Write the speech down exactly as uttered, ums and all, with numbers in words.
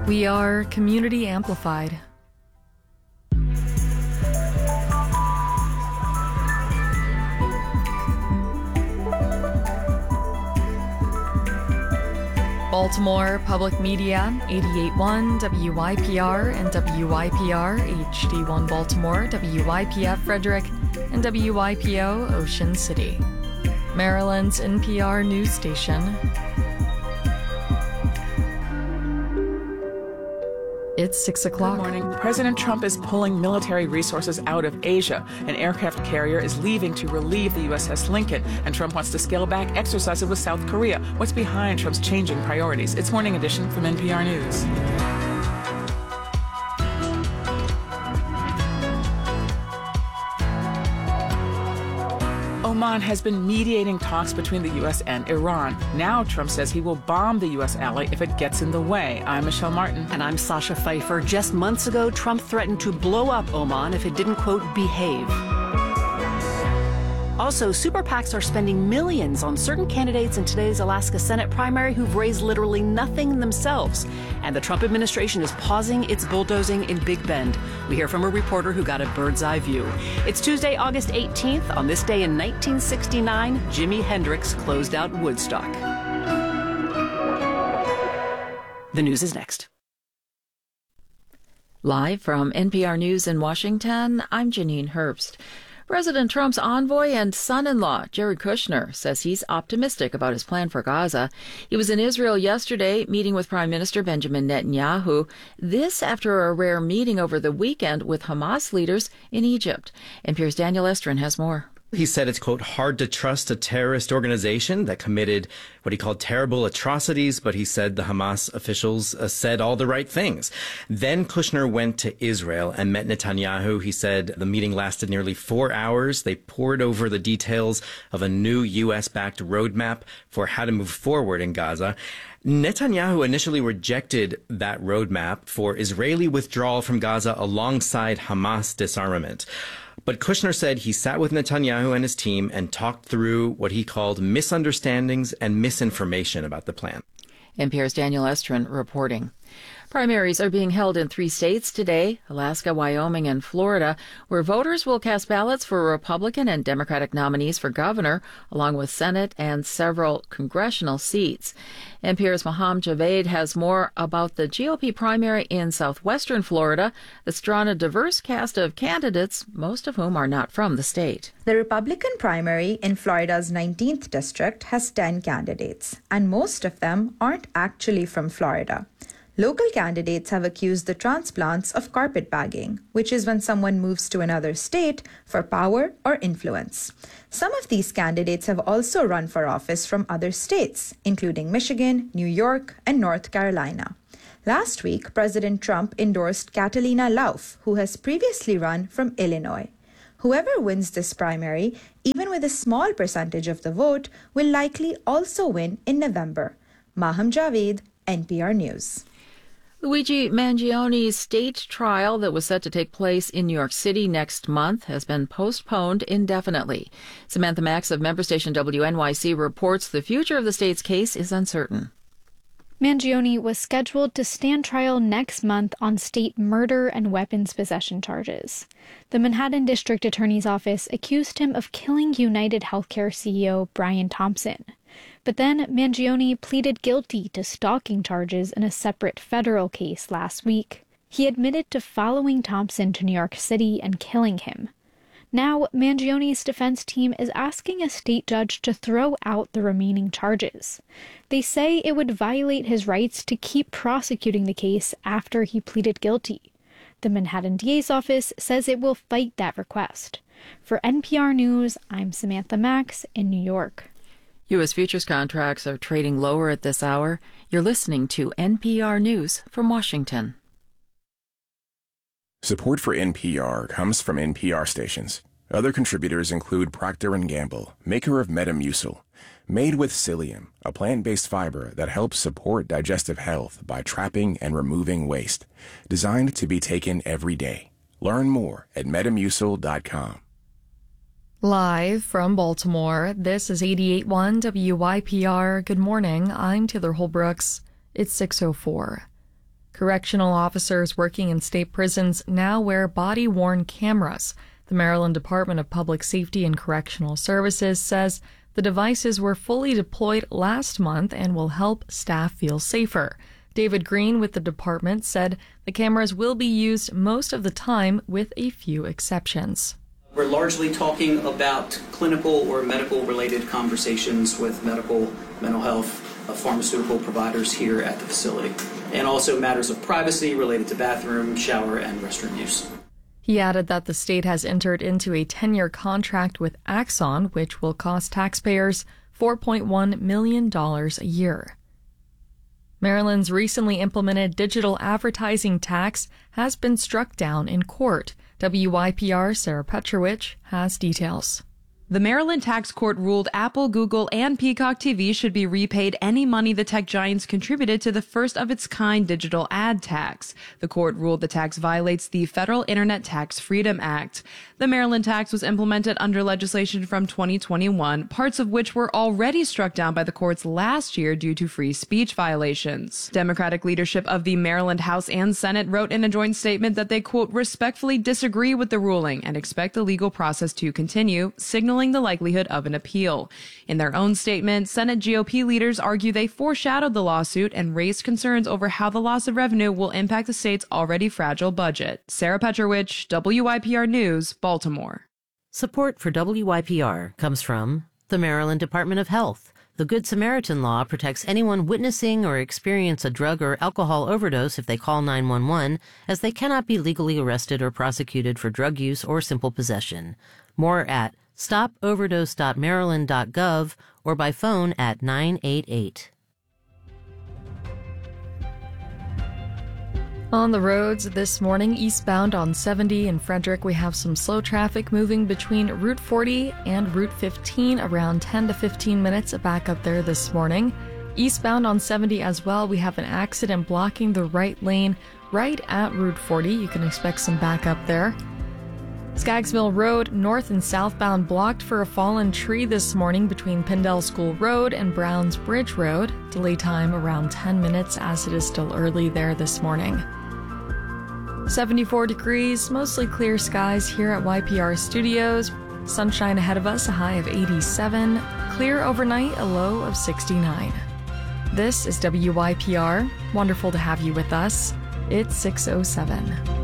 We are Community Amplified. Baltimore Public Media, eighty-eight point one W Y P R and W Y P R H D one Baltimore, W Y P F Frederick, and W Y P O Ocean City. Maryland's N P R news station. It's six o'clock. Good morning. President Trump is pulling military resources out of Asia. An aircraft carrier is leaving to relieve the U S S Lincoln, and Trump wants to scale back exercises with South Korea. What's behind Trump's changing priorities? It's Morning Edition from N P R News. Oman has been mediating talks between the U S and Iran. Now Trump says he will bomb the U S ally if it gets in the way. I'm Michelle Martin. And I'm Sasha Pfeiffer. Just months ago, Trump threatened to blow up Oman if it didn't, quote, behave. Also, super PACs are spending millions on certain candidates in today's Alaska Senate primary who've raised literally nothing themselves. And the Trump administration is pausing its bulldozing in Big Bend. We hear from a reporter who got a bird's eye view. It's Tuesday, August eighteenth. On this day in nineteen sixty-nine, Jimi Hendrix closed out Woodstock. The news is next. Live from N P R News in Washington, I'm Janine Herbst. President Trump's envoy and son-in-law, Jared Kushner, says he's optimistic about his plan for Gaza. He was in Israel yesterday, meeting with Prime Minister Benjamin Netanyahu. This after a rare meeting over the weekend with Hamas leaders in Egypt. N P R's Daniel Estrin has more. He said it's, quote, hard to trust a terrorist organization that committed what he called terrible atrocities, but he said the Hamas officials uh, said all the right things. Then Kushner went to Israel and met Netanyahu. He said the meeting lasted nearly four hours. They pored over the details of a new U S-backed roadmap for how to move forward in Gaza. Netanyahu initially rejected that roadmap for Israeli withdrawal from Gaza alongside Hamas disarmament. But Kushner said he sat with Netanyahu and his team and talked through what he called misunderstandings and misinformation about the plan. N P R's Daniel Estrin reporting. Primaries are being held in three states today, Alaska, Wyoming, and Florida, where voters will cast ballots for Republican and Democratic nominees for governor, along with Senate and several congressional seats. N P R's Maham Javed has more about the G O P primary in southwestern Florida that's drawn a diverse cast of candidates, most of whom are not from the state. The Republican primary in Florida's nineteenth district has ten candidates, and most of them aren't actually from Florida. Local candidates have accused the transplants of carpetbagging, which is when someone moves to another state for power or influence. Some of these candidates have also run for office from other states, including Michigan, New York, and North Carolina. Last week, President Trump endorsed Catalina Lauf, who has previously run from Illinois. Whoever wins this primary, even with a small percentage of the vote, will likely also win in November. Maham Javed, N P R News. Luigi Mangioni's state trial that was set to take place in New York City next month has been postponed indefinitely. Samantha Max of member station W N Y C reports the future of the state's case is uncertain. Mangione was scheduled to stand trial next month on state murder and weapons possession charges. The Manhattan District Attorney's Office accused him of killing United Healthcare C E O Brian Thompson. But then Mangione pleaded guilty to stalking charges in a separate federal case last week. He admitted to following Thompson to New York City and killing him. Now, Mangione's defense team is asking a state judge to throw out the remaining charges. They say it would violate his rights to keep prosecuting the case after he pleaded guilty. The Manhattan D A's office says it will fight that request. For N P R News, I'm Samantha Max in New York. U S futures contracts are trading lower at this hour. You're listening to N P R News from Washington. Support for N P R comes from N P R stations. Other contributors include Procter and Gamble, maker of Metamucil, made with psyllium, a plant-based fiber that helps support digestive health by trapping and removing waste, designed to be taken every day. Learn more at metamucil dot com. Live from Baltimore, this is eighty-eight point one W Y P R. Good morning, I'm Taylor Holbrooks. It's six oh four. Correctional officers working in state prisons now wear body-worn cameras. The Maryland Department of Public Safety and Correctional Services says the devices were fully deployed last month and will help staff feel safer. David Green with the department said the cameras will be used most of the time with a few exceptions. We're largely talking about clinical or medical related conversations with medical, mental health, uh, pharmaceutical providers here at the facility, and also matters of privacy related to bathroom, shower, and restroom use. He added that the state has entered into a ten-year contract with Axon, which will cost taxpayers four point one million dollars a year. Maryland's recently implemented digital advertising tax has been struck down in court. W Y P R Sarah Petrovich has details. The Maryland Tax Court ruled Apple, Google, and Peacock T V should be repaid any money the tech giants contributed to the first-of-its-kind digital ad tax. The court ruled the tax violates the Federal Internet Tax Freedom Act. The Maryland tax was implemented under legislation from twenty twenty-one, parts of which were already struck down by the courts last year due to free speech violations. Democratic leadership of the Maryland House and Senate wrote in a joint statement that they, quote, respectfully disagree with the ruling and expect the legal process to continue, signaling the likelihood of an appeal. In their own statement, Senate G O P leaders argue they foreshadowed the lawsuit and raised concerns over how the loss of revenue will impact the state's already fragile budget. Sarah Petrovich, W Y P R News, Baltimore. Support for W Y P R comes from the Maryland Department of Health. The Good Samaritan Law protects anyone witnessing or experience a drug or alcohol overdose if they call nine one one, as they cannot be legally arrested or prosecuted for drug use or simple possession. More at stop overdose dot maryland dot gov or by phone at nine eight eight. On the roads this morning, eastbound on seventy in Frederick, we have some slow traffic moving between Route forty and Route fifteen, around ten to fifteen minutes back up there this morning. Eastbound on seventy as well, we have an accident blocking the right lane right at Route forty. You can expect some backup there. Skaggsville Road, north and southbound, blocked for a fallen tree this morning between Pindell School Road and Browns Bridge Road. Delay time around ten minutes as it is still early there this morning. seventy-four degrees, mostly clear skies here at Y P R Studios. Sunshine ahead of us, a high of eighty-seven. Clear overnight, a low of sixty-nine. This is W Y P R. Wonderful to have you with us. It's six oh seven.